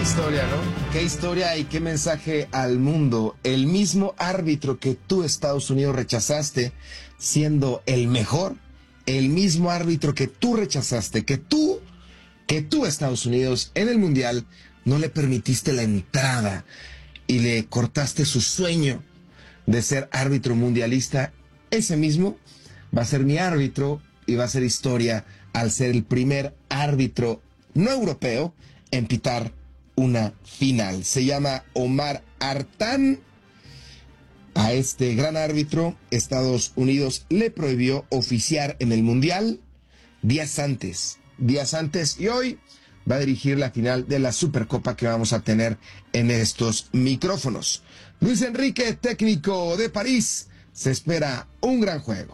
historia, ¿no? Qué historia y qué mensaje al mundo. El mismo árbitro que tú, Estados Unidos, rechazaste siendo el mejor, el mismo árbitro que tú rechazaste, que tú, Estados Unidos, en el Mundial, no le permitiste la entrada y le cortaste su sueño de ser árbitro mundialista. Ese mismo va a ser mi árbitro y va a ser historia al ser el primer árbitro no europeo en pitar una final. Se llama Omar Artan. A este gran árbitro, Estados Unidos le prohibió oficiar en el Mundial días antes, y hoy va a dirigir la final de la Supercopa que vamos a tener en estos micrófonos. Luis Enrique, técnico de París, se espera un gran juego.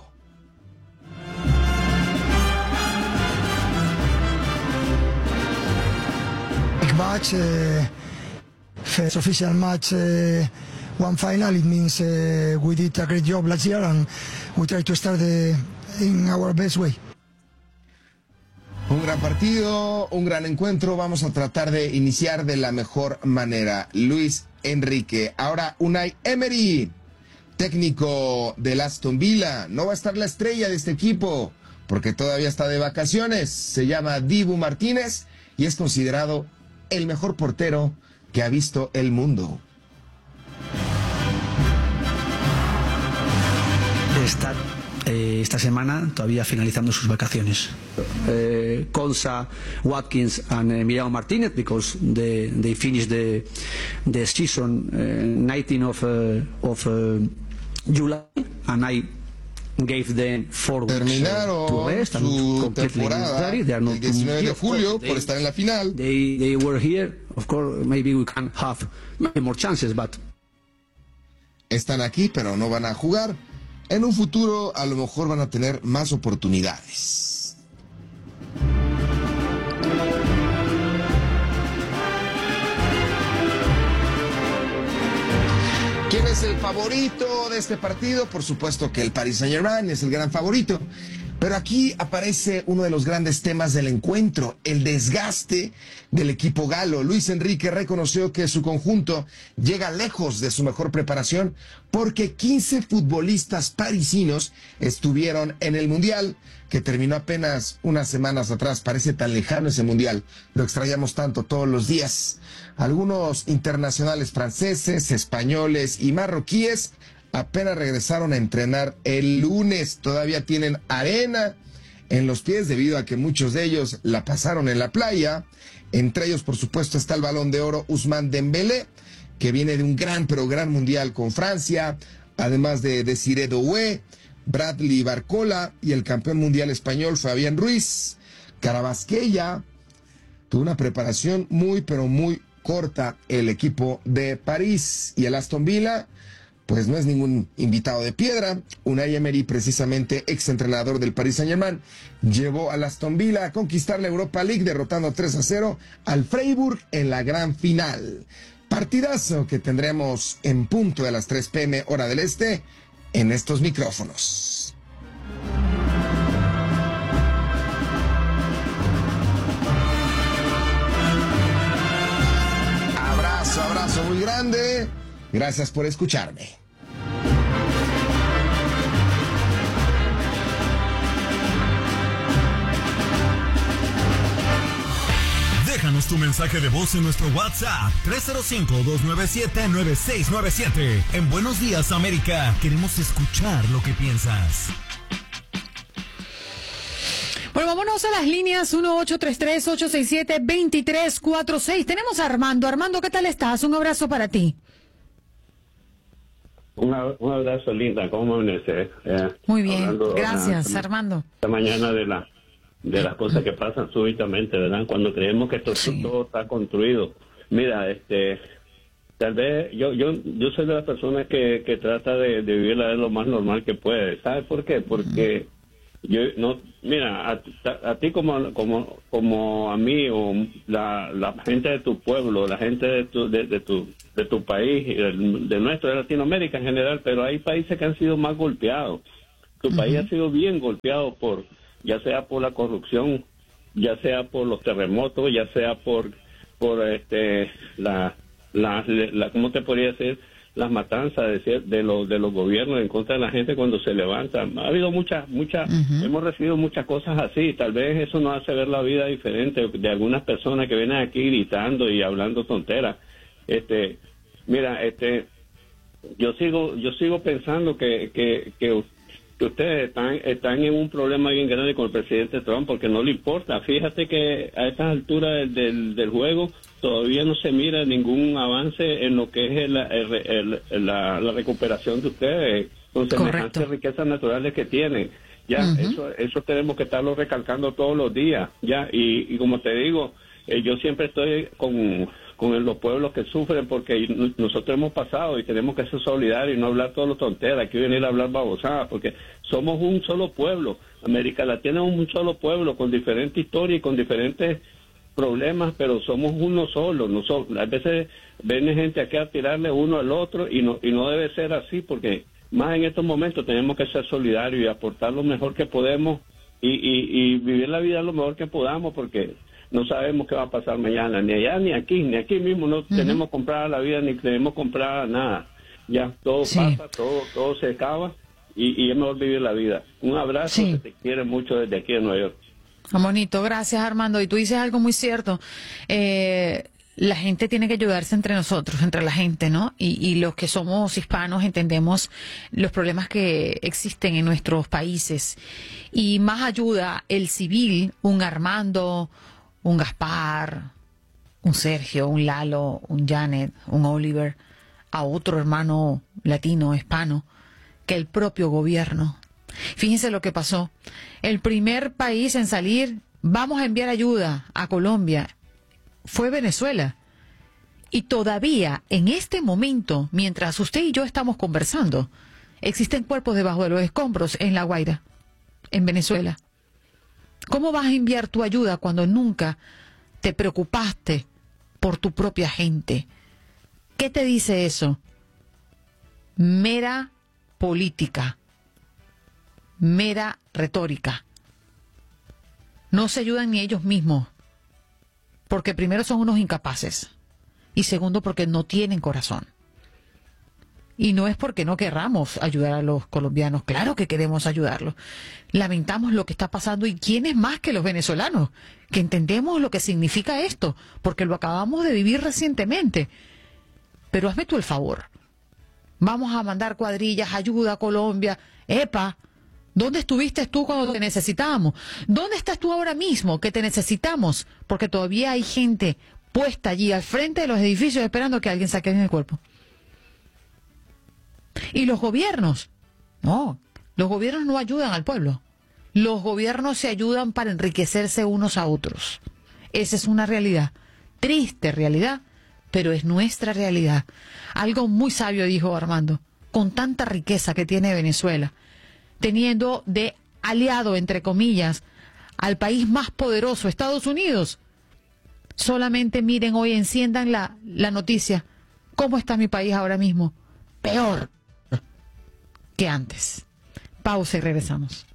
Match, first official match, one final. It means we did a great job last year and we try to start in our best way. Un gran partido, un gran encuentro. Vamos a tratar de iniciar de la mejor manera. Luis Enrique. Ahora Unai Emery, técnico del Aston Villa. No va a estar la estrella de este equipo porque todavía está de vacaciones. Se llama Dibu Martínez y es considerado el mejor portero que ha visto el mundo. Esta semana todavía finalizando sus vacaciones. Konsa, Watkins and Emiliano Martinez, because they finished the season 19 of July, and I gave them 4 weeks terminaron to rest su and temporada el 19 de julio por estar en la final. They were here. Of course, maybe we can have more chances, but están aquí, pero no van a jugar. En un futuro, a lo mejor van a tener más oportunidades. ¿Quién es el favorito de este partido? Por supuesto que el Paris Saint-Germain es el gran favorito. Pero aquí aparece uno de los grandes temas del encuentro, el desgaste del equipo galo. Luis Enrique reconoció que su conjunto llega lejos de su mejor preparación porque 15 futbolistas parisinos estuvieron en el Mundial, que terminó apenas unas semanas atrás. Parece tan lejano ese Mundial, lo extrañamos tanto todos los días. Algunos internacionales franceses, españoles y marroquíes apenas regresaron a entrenar el lunes. Todavía tienen arena en los pies debido a que muchos de ellos la pasaron en la playa. Entre ellos, por supuesto, está el Balón de Oro Ousmane Dembélé, que viene de un gran mundial con Francia, además de Desiré Doué, Bradley Barcola y el campeón mundial español Fabián Ruiz. Carabasqueya tuvo una preparación muy corta el equipo de París, y el Aston Villa pues no es ningún invitado de piedra. Unai Emery, precisamente exentrenador del Paris Saint-Germain, llevó al Aston Villa a conquistar la Europa League derrotando 3-0 al Freiburg en la gran final. Partidazo que tendremos en punto de las 3 p.m. hora del este en estos micrófonos. Abrazo muy grande. Gracias por escucharme. Déjanos tu mensaje de voz en nuestro WhatsApp 305-297-9697. En Buenos Días, América, queremos escuchar lo que piensas. Bueno, vámonos a las líneas 1-833-867-2346. Tenemos a Armando. Armando, ¿qué tal estás? Un abrazo para ti. Un abrazo, Linda. ¿Cómo amaneces? Muy bien, gracias, Armando. Esta mañana de las cosas que pasan súbitamente, ¿verdad? Cuando creemos que todo está construido. Mira, tal vez yo soy de las personas que trata de vivir la vida lo más normal que puede. ¿Sabes por qué? Porque mira, a ti como a mí, o la gente de tu pueblo, la gente de tu país, de nuestro, de Latinoamérica en general, pero hay países que han sido más golpeados. Tu país ha sido bien golpeado ya sea por la corrupción, ya sea por los terremotos, ya sea por ¿cómo te podría decir? Las matanzas de los gobiernos en contra de la gente cuando se levantan. Ha habido hemos recibido muchas cosas así. Tal vez eso nos hace ver la vida diferente de algunas personas que vienen aquí gritando y hablando tonteras. Mira, yo sigo pensando que ustedes están en un problema bien grande con el presidente Trump porque no le importa. Fíjate que a estas alturas del juego todavía no se mira ningún avance en lo que es la recuperación de ustedes con semejantes riquezas naturales que tienen. Ya, eso tenemos que estarlo recalcando todos los días. Ya, y como te digo, yo siempre estoy con los pueblos que sufren porque nosotros hemos pasado y tenemos que ser solidarios y no hablar todo lo tonteras, hay que venir a hablar babosadas porque somos un solo pueblo. América Latina es un solo pueblo con diferente historia y con diferentes problemas, pero somos uno solo. A veces viene gente aquí a tirarle uno al otro y no debe ser así porque más en estos momentos tenemos que ser solidarios y aportar lo mejor que podemos y vivir la vida lo mejor que podamos porque no sabemos qué va a pasar mañana, ni allá ni aquí mismo no tenemos comprada la vida ni tenemos comprada nada. Ya, todo pasa, todo se acaba y es mejor vivir la vida. Un abrazo, que te quiere mucho desde aquí en Nueva York. Bonito, gracias Armando. Y tú dices algo muy cierto. La gente tiene que ayudarse entre nosotros, entre la gente, ¿no? Y los que somos hispanos entendemos los problemas que existen en nuestros países. Y más ayuda el civil, un Armando, un Gaspar, un Sergio, un Lalo, un Janet, un Oliver, a otro hermano latino, hispano, que el propio gobierno. Fíjense lo que pasó. El primer país en salir, vamos a enviar ayuda a Colombia, fue Venezuela. Y todavía, en este momento, mientras usted y yo estamos conversando, existen cuerpos debajo de los escombros en La Guaira, en Venezuela. ¿Cómo vas a enviar tu ayuda cuando nunca te preocupaste por tu propia gente? ¿Qué te dice eso? Mera política, mera retórica. No se ayudan ni ellos mismos, porque primero son unos incapaces y segundo porque no tienen corazón. Y no es porque no querramos ayudar a los colombianos, claro que queremos ayudarlos. Lamentamos lo que está pasando y quién es más que los venezolanos, que entendemos lo que significa esto, porque lo acabamos de vivir recientemente. Pero hazme tú el favor. Vamos a mandar cuadrillas, ayuda a Colombia. ¡Epa! ¿Dónde estuviste tú cuando te necesitábamos? ¿Dónde estás tú ahora mismo que te necesitamos? Porque todavía hay gente puesta allí al frente de los edificios esperando que alguien saque el cuerpo. Y los gobiernos, no, los gobiernos no ayudan al pueblo. Los gobiernos se ayudan para enriquecerse unos a otros. Esa es una realidad, triste realidad, pero es nuestra realidad. Algo muy sabio dijo Armando, con tanta riqueza que tiene Venezuela, teniendo de aliado, entre comillas, al país más poderoso, Estados Unidos. Solamente miren hoy, enciendan la noticia. ¿Cómo está mi país ahora mismo? Peor que antes. Pausa y regresamos.